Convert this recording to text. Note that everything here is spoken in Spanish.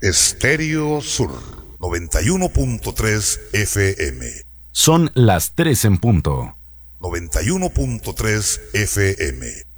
Estéreo Sur 91.3 FM. Son las 3 en punto. 91.3 FM.